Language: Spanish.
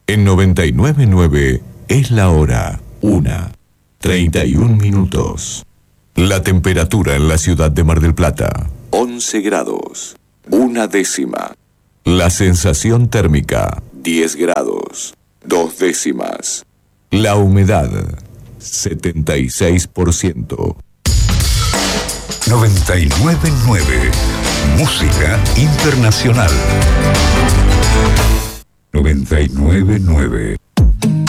En 99.9 es la hora 1:31. La temperatura en la ciudad de Mar del Plata, 11 grados, 1 décima. La sensación térmica, 10 grados, 2 décimas. La humedad, 76%. 99.9 Música Internacional. 99.9